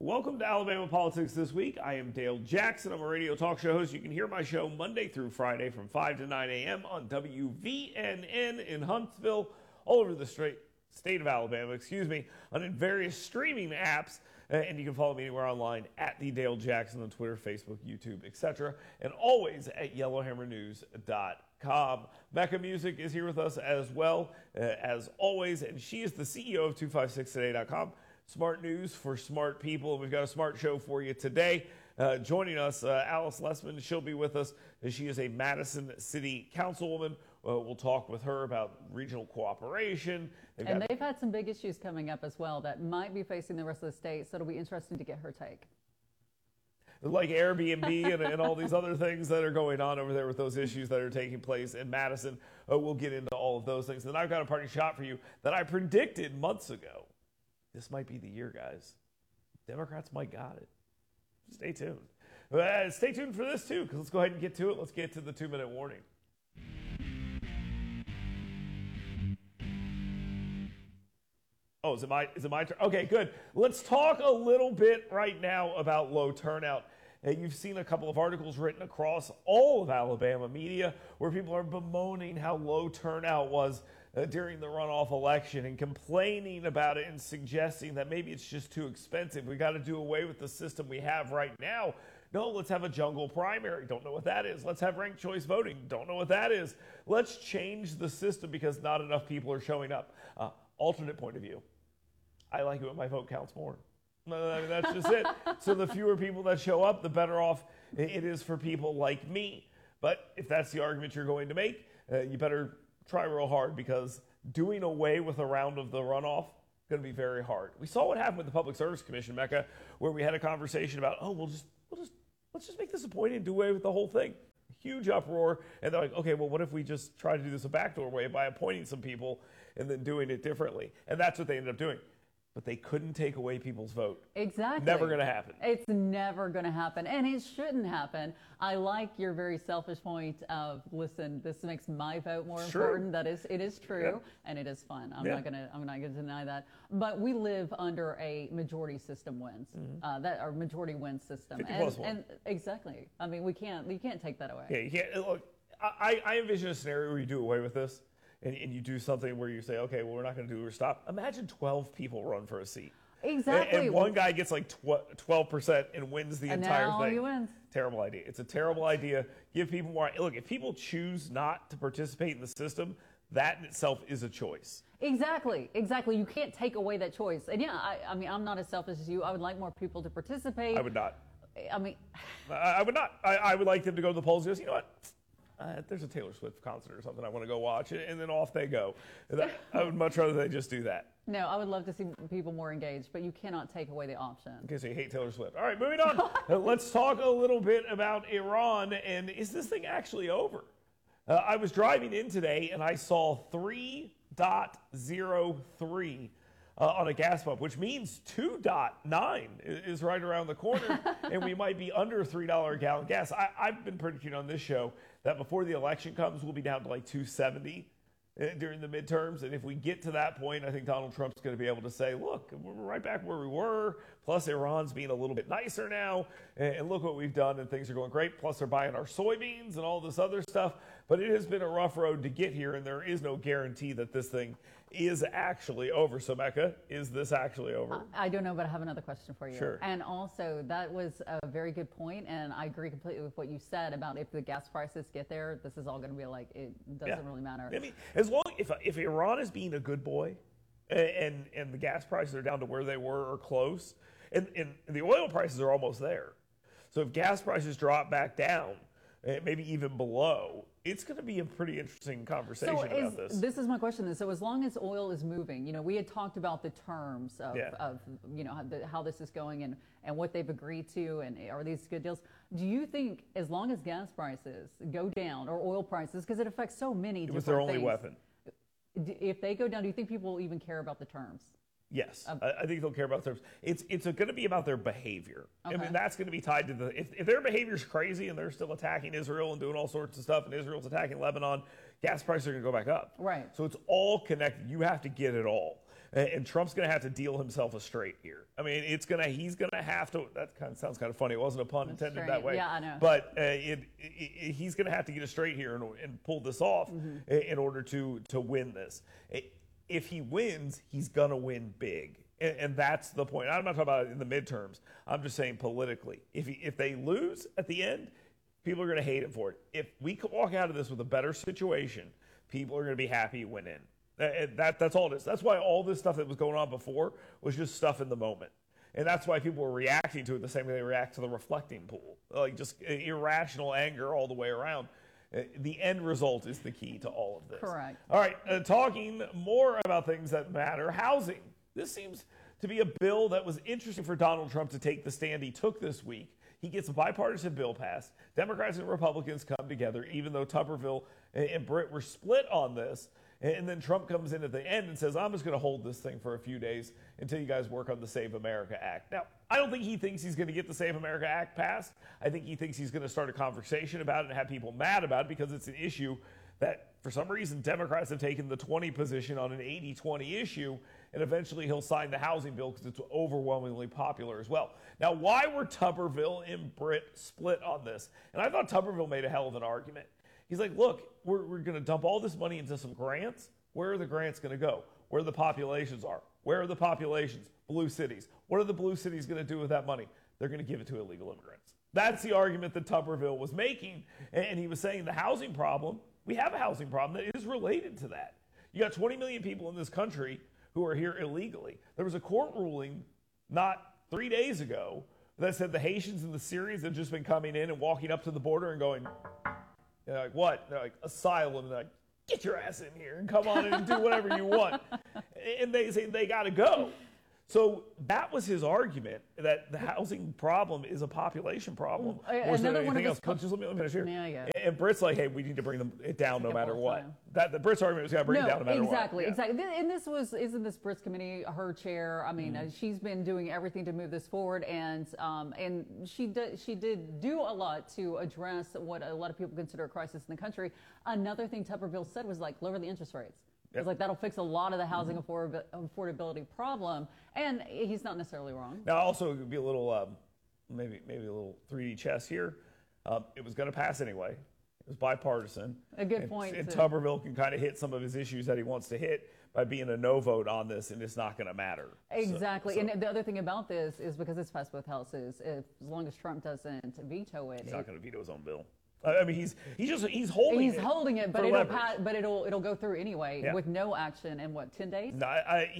Welcome to Alabama Politics This Week. I am Dale Jackson. I'm a radio talk show host. You can hear my show Monday through Friday from 5 to 9 a.m. on WVNN in Huntsville, all over the state of Alabama, on various streaming apps. And you can follow me anywhere online at the Dale Jackson on Twitter, Facebook, YouTube, etc. And always at yellowhammernews.com. Mecca Music is here with us as well, as always, and she is the CEO of 256today.com. Smart news for smart people. We've got a smart show for you today. Joining us, Alice Lessman. She'll be with us. She is a Madison City Councilwoman. We'll talk with her about regional cooperation. They've had some big issues coming up as well that might be facing the rest of the state, so it'll be interesting to get her take. Like Airbnb and all these other things that are going on over there with those issues that are taking place in Madison. We'll get into all of those things. And I've got a parting shot for you that I predicted months ago. This might be the year, guys. Democrats might got it. Stay tuned. Stay tuned for this, too, because let's go ahead and get to it. Let's get to the 2-minute warning. Oh, is it my turn? Okay, good. Let's talk a little bit right now about low turnout. You've seen a couple of articles written across all of Alabama media where people are bemoaning how low turnout was during the runoff election and complaining about it and suggesting that maybe it's just too expensive. We got to do away with the system we have right now. No, let's have a jungle primary. Don't know what that is. Let's have ranked choice voting. Don't know what that is. Let's change the system because not enough people are showing up. Alternate point of view. I like it when my vote counts more. I mean, that's just it. So the fewer people that show up, the better off it is for people like me. But if that's the argument you're going to make, you better try real hard because doing away with a round of the runoff is going to be very hard. We saw what happened with the Public Service Commission, Mecca, where we had a conversation about, let's just make this a point and do away with the whole thing. Huge uproar, and they're like, okay, well, what if we just try to do this a backdoor way by appointing some people and then doing it differently? And that's what they ended up doing. But they couldn't take away people's vote. Exactly. Never going to happen. It's never going to happen, and it shouldn't happen. I like your very selfish point of, listen, this makes my vote more important. That is, it is true, and it is fun. I'm not going to deny that. But we live under a majority system wins, our majority wins system. 50 plus 1. And exactly. I mean, you can't take that away. Yeah, you can't. Look, I envision a scenario where you do away with this. And you do something where you say, okay, well, we're not going to do or stop. Imagine 12 people run for a seat. Exactly. And one guy gets like 12% and wins the entire thing. He wins. Terrible idea. It's a terrible idea. Give people more. Look, if people choose not to participate in the system, that in itself is a choice. Exactly. You can't take away that choice. And yeah, I mean, I'm not as selfish as you. I would like more people to participate. I would not. I mean, I would not. I would like them to go to the polls and go, you know what? There's a Taylor Swift concert or something I want to go watch, and then off they go. I would much rather they just do that. No, I would love to see people more engaged, but you cannot take away the option. Okay, so you hate Taylor Swift. All right, moving on. Let's talk a little bit about Iran, and is this thing actually over? I was driving in today, and I saw 3.03 on a gas pump, which means 2.9 is right around the corner, and we might be under $3 a gallon gas. I've been predicting on this show that before the election comes, we'll be down to like 270 during the midterms. And if we get to that point, I think Donald Trump's going to be able to say, look, we're right back where we were. Plus, Iran's being a little bit nicer now. And look what we've done, and things are going great. Plus, they're buying our soybeans and all this other stuff. But it has been a rough road to get here, and there is no guarantee that this thing is actually over. So, Mecca, is this actually over? I don't know, but I have another question for you. Sure. And also, that was a very good point, and I agree completely with what you said about if the gas prices get there, this is all going to be like, it doesn't really matter. I mean, as long if Iran is being a good boy, and the gas prices are down to where they were or close, and the oil prices are almost there. So if gas prices drop back down, maybe even below, it's going to be a pretty interesting conversation about this. This is my question. So as long as oil is moving, we had talked about the terms of how this is going and what they've agreed to, and are these good deals? Do you think as long as gas prices go down, or oil prices, because it affects so many different things. It was their only weapon. If they go down, do you think people will even care about the terms? Yes, I think they'll care about terms. It's going to be about their behavior. Okay. I mean, that's going to be tied to if their behavior is crazy and they're still attacking Israel and doing all sorts of stuff, and Israel's attacking Lebanon, gas prices are going to go back up. Right. So it's all connected. You have to get it all. And Trump's going to have to deal himself a straight here. I mean, he's going to have to. That kind of sounds kind of funny. It wasn't a pun intended that way. Yeah, I know. But he's going to have to get a straight here and pull this off in order to win this. If he wins, he's going to win big. And that's the point. I'm not talking about it in the midterms. I'm just saying politically. If they lose at the end, people are going to hate him for it. If we can walk out of this with a better situation, people are going to be happy he went in. That's all it is. That's why all this stuff that was going on before was just stuff in the moment. And that's why people were reacting to it the same way they react to the reflecting pool. Like just irrational anger all the way around. The end result is the key to all of this. Correct. All right, talking more about things that matter, housing. This seems to be a bill that was interesting for Donald Trump to take the stand he took this week. He gets a bipartisan bill passed. Democrats and Republicans come together, even though Tuberville and Britt were split on this. And then Trump comes in at the end and says, I'm just going to hold this thing for a few days until you guys work on the Save America Act. Now, I don't think he thinks he's going to get the Save America Act passed. I think he thinks he's going to start a conversation about it and have people mad about it because it's an issue that, for some reason, Democrats have taken the 20 position on an 80-20 issue, and eventually he'll sign the housing bill because it's overwhelmingly popular as well. Now, why were Tuberville and Britt split on this? And I thought Tuberville made a hell of an argument. He's like, look, we're going to dump all this money into some grants. Where are the grants going to go? Where the populations are. Where are the populations? Blue cities. What are the blue cities going to do with that money? They're going to give it to illegal immigrants. That's the argument that Tuberville was making. And he was saying the housing problem, we have a housing problem that is related to that. You got 20 million people in this country who are here illegally. There was a court ruling not 3 days ago that said the Haitians and the Syrians have just been coming in and walking up to the border and going, they're like, what? They're like, asylum. They're like, get your ass in here and come on in and do whatever you want. And they say they got to go. So that was his argument, that the housing problem is a population problem. Another one of his Just let me finish here. Yeah, yeah. And Britt's like, hey, we need to bring it down no matter what. The Britt's argument was got to bring it down no matter exactly, what. Exactly. And isn't this Britt's committee her chair? I mean, she's been doing everything to move this forward, and she did do a lot to address what a lot of people consider a crisis in the country. Another thing Tuberville said was like, lower the interest rates. It's like that'll fix a lot of the housing affordability problem, and he's not necessarily wrong. Now, also, it would be a little, maybe a little 3D chess here. It was going to pass anyway. It was bipartisan. A good point. And Tuberville can kind of hit some of his issues that he wants to hit by being a no vote on this, and it's not going to matter. Exactly. And the other thing about this is because it's passed both houses, as long as Trump doesn't veto it, he's not going to veto his own bill. I mean, he's holding it. He's holding it, but it'll go through anyway with no action in what, 10 days? No,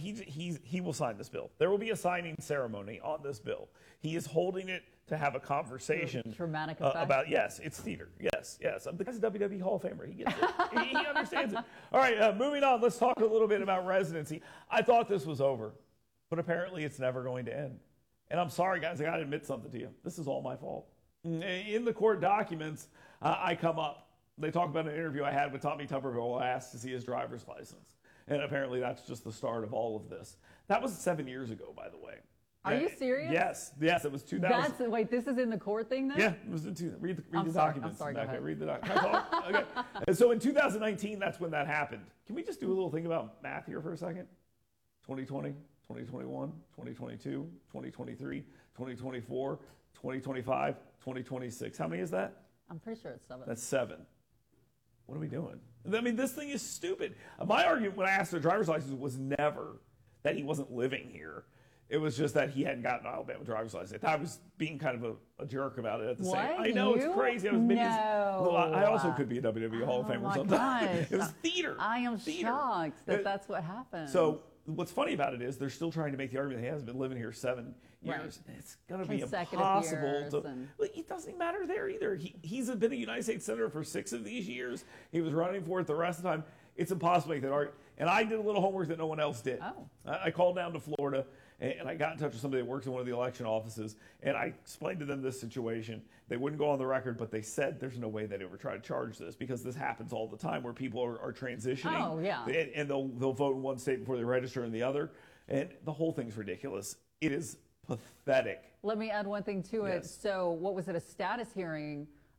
he will sign this bill. There will be a signing ceremony on this bill. He is holding it to have a conversation. Dramatic effect. About it's theater. Yes. The guy's a WWE Hall of Famer. He gets it. he understands it. All right, moving on. Let's talk a little bit about residency. I thought this was over, but apparently it's never going to end. And I'm sorry, guys. I got to admit something to you. This is all my fault. In the court documents, I come up. They talk about an interview I had with Tommy Tuberville. I asked to see his driver's license. And apparently that's just the start of all of this. That was 7 years ago, by the way. Are you serious? Yes, it was 2000. Wait, this is in the court thing then? Yeah, it was in read the documents. I'm sorry, okay, read the documents. Okay. And so in 2019, that's when that happened. Can we just do a little thing about math here for a second? 2020, 2021, 2022, 2023, 2024, 2025, 2026. How many is that? I'm pretty sure it's 7. That's 7. What are we doing? I mean, this thing is stupid. My argument when I asked for a driver's license was never that he wasn't living here. It was just that he hadn't gotten an Alabama driver's license. I thought I was being kind of a jerk about it at the same time. I know, it's crazy. I also could be a WWE Hall of Famer sometime. It was theater. I am shocked that that's what happened. So what's funny about it is they're still trying to make the argument that he hasn't been living here 7 years. Right. It's going to be impossible to. Well, it doesn't matter there either. He's been a United States Senator for 6 of these years. He was running for it the rest of the time. It's impossible to make that argument. And I did a little homework that no one else did. Oh. I called down to Florida, and I got in touch with somebody that works in one of the election offices, and I explained to them this situation. They wouldn't go on the record, but they said there's no way they'd ever try to charge this because this happens all the time where people are transitioning. Oh, yeah. And they'll vote in one state before they register in the other. And the whole thing's ridiculous. It is pathetic. Let me add one thing to it. Yes. So what was it, a status hearing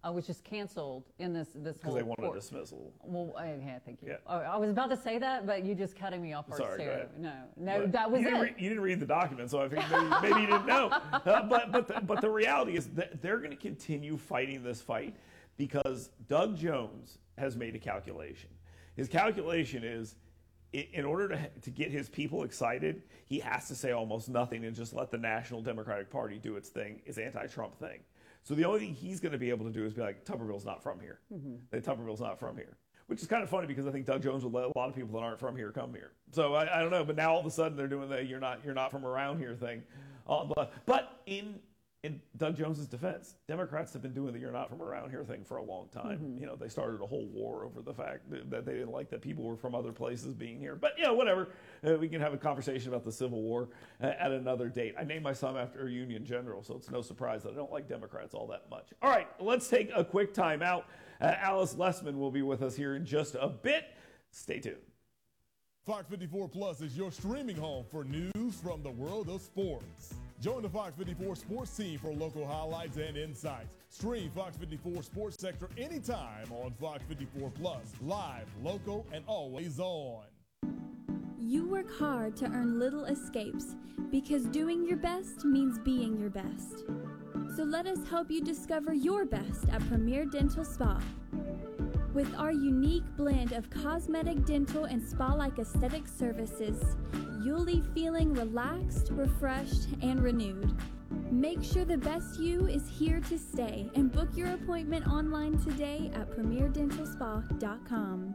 was just canceled in this whole Because they wanted court. a dismissal. Well, yeah, thank you. Yeah. I was about to say that, but you just cutting me off first Sorry, too. go ahead. No, But that was you it. you didn't read the document, so I think maybe you didn't know. But the reality is that they're going to continue fighting this fight because Doug Jones has made a calculation. His calculation is, in order to get his people excited, he has to say almost nothing and just let the National Democratic Party do its thing, its anti-Trump thing. So the only thing he's going to be able to do is be like, Tuberville's not from here. Tuberville's not from here. Which is kind of funny because I think Doug Jones would let a lot of people that aren't from here come here. So I don't know, but now all of a sudden they're doing the you're not from around here thing. But in Doug Jones's defense, Democrats have been doing the you're not from around here thing for a long time. You know, they started a whole war over the fact that they didn't like that people were from other places being here. But whatever. We can have a conversation about the Civil War at another date. I named my son after a Union general, so it's no surprise that I don't like Democrats all that much. All right, let's take a quick time out. Alice Lessman will be with us here in just a bit. Stay tuned. Fox 54 Plus is your streaming home for news from the world of sports. Join the Fox 54 sports team for local highlights and insights. Stream Fox 54 Sports Sector anytime on Fox 54 Plus, live, local, and always on. You work hard to earn little escapes because doing your best means being your best. So let us help you discover your best at Premier Dental Spa. With our unique blend of cosmetic, dental, and spa-like aesthetic services, you'll leave feeling relaxed, refreshed, and renewed. Make sure the best you is here to stay and book your appointment online today at premierdentalspa.com.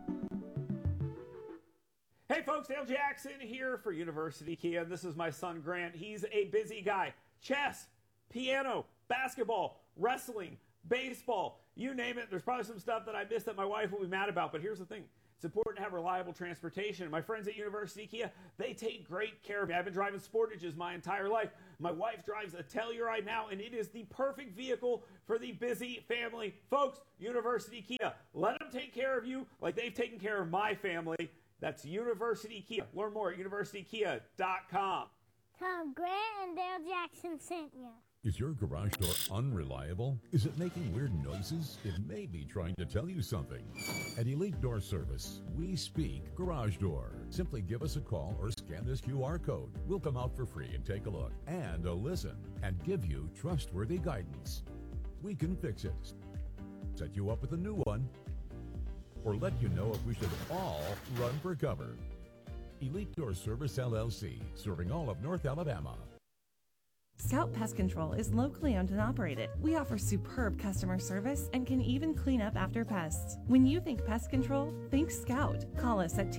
Hey folks, Dale Jackson here for University Kia. This is my son Grant. He's a busy guy. Chess, piano, basketball, wrestling, baseball, you name it. There's probably some stuff that I missed that my wife will be mad about, but here's the thing. It's important to have reliable transportation. My friends at University Kia, they take great care of me. I've been driving Sportages my entire life. My wife drives a Telluride now, and it is the perfect vehicle for the busy family. Folks, University Kia, let them take care of you like they've taken care of my family. That's University Kia. Learn more at universitykia.com. Tom Grant and Dale Jackson sent you. Is your garage door unreliable? Is it making weird noises? It may be trying to tell you something. At Elite Door Service, we speak garage door. Simply give us a call or scan this QR code. We'll come out for free and take a look and a listen and give you trustworthy guidance. We can fix it, set you up with a new one, or let you know if we should all run for cover. Elite Door Service LLC, serving all of North Alabama. Scout Pest Control is locally owned and operated. We offer superb customer service and can even clean up after pests. When you think pest control, think Scout. Call us at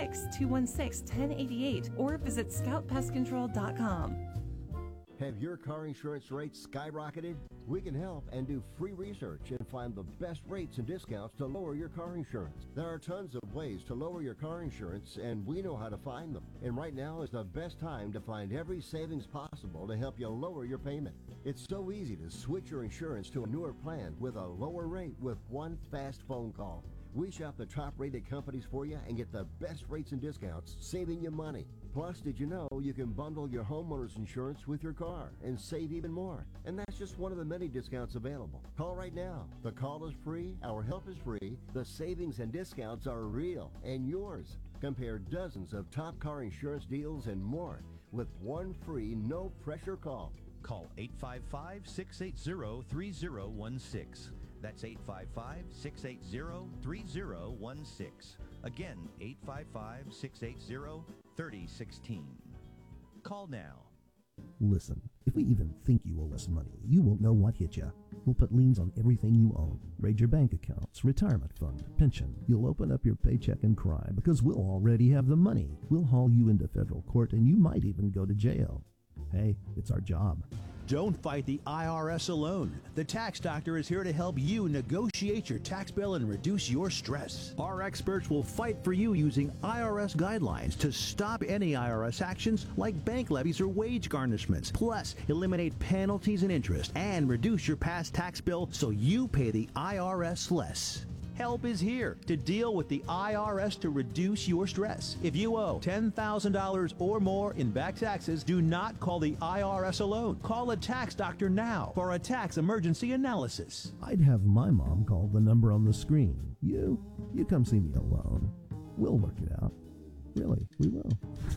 256-216-1088 or visit scoutpestcontrol.com. Have your car insurance rates skyrocketed? We can help and do free research and find the best rates and discounts to lower your car insurance. There are tons of ways to lower your car insurance, and we know how to find them. And right now is the best time to find every savings possible to help you lower your payment. It's so easy to switch your insurance to a newer plan with a lower rate with one fast phone call. We shop the top-rated companies for you and get the best rates and discounts, saving you money. Plus, did you know you can bundle your homeowner's insurance with your car and save even more? And that's just one of the many discounts available. Call right now. The call is free, our help is free, the savings and discounts are real and yours. Compare dozens of top car insurance deals and more with one free, no-pressure call. Call 855-680-3016. That's 855-680-3016. Again, 855-680-3016. Call now. Listen, if we even think you owe us money, you won't know what hit you. We'll put liens on everything you own. Raid your bank accounts, retirement fund, pension. You'll open up your paycheck and cry because we'll already have the money. We'll haul you into federal court and you might even go to jail. Hey, it's our job. Don't fight the IRS alone. The Tax Doctor is here to help you negotiate your tax bill and reduce your stress. Our experts will fight for you using IRS guidelines to stop any IRS actions like bank levies or wage garnishments. Plus, eliminate penalties and interest and reduce your past tax bill so you pay the IRS less. Help is here to deal with the IRS to reduce your stress. If you owe $10,000 or more in back taxes, do not call the IRS alone. Call a tax doctor now for a tax emergency analysis. I'd have my mom call the number on the screen. You come see me alone. We'll work it out. Really, we will.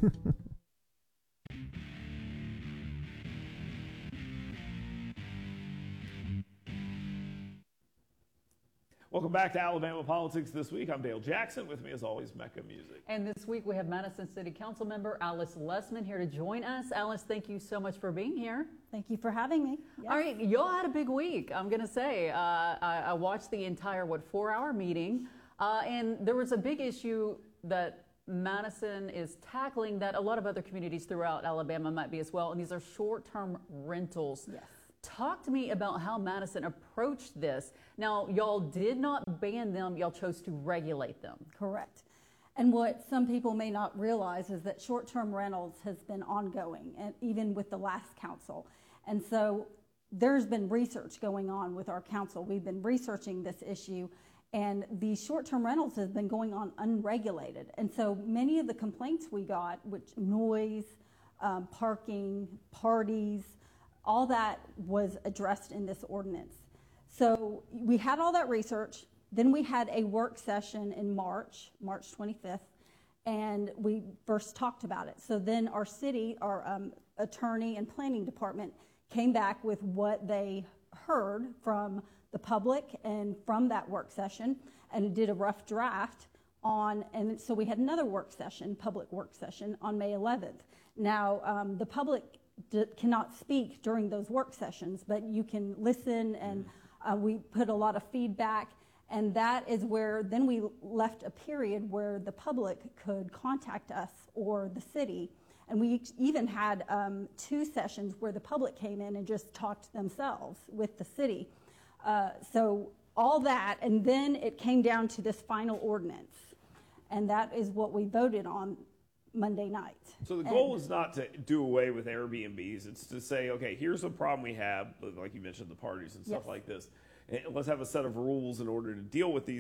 Welcome back to Alabama Politics This Week. I'm Dale Jackson. With me, as always, Mecca Music. And this week we have Madison City Council member Alice Lessman here to join us. Alice, thank you so much for being here. Thank you for having me. Yes. All right, y'all had a big week. I'm going to say I watched the entire, 4-hour meeting, and there was a big issue that Madison is tackling that a lot of other communities throughout Alabama might be as well, and these are short-term rentals. Yes. Talk to me about how Madison approached this. Now, y'all did not ban them, y'all chose to regulate them. Correct. And what some people may not realize is that short-term rentals has been ongoing, and even with the last council. And so there's been research going on with our council. We've been researching this issue, and the short-term rentals have been going on unregulated. And so many of the complaints we got, which noise, parking, parties, all that was addressed in this ordinance. So we had all that research. Then we had a work session in March 25th, and we first talked about it. So then our city, our attorney and planning department came back with what they heard from the public and from that work session, and did a rough draft on, and so we had another work session, public work session, on May 11th. Now, the public cannot speak during those work sessions, but you can listen, and we put a lot of feedback, and that is where then we left a period where the public could contact us or the city, and we even had 2 sessions where the public came in and just talked themselves with the city. So all that, and then it came down to this final ordinance, and that is what we voted on Monday night. So the goal is not to do away with Airbnbs. It's to say, okay, here's a problem we have, like you mentioned, the parties and stuff like this. And let's have a set of rules in order to deal with these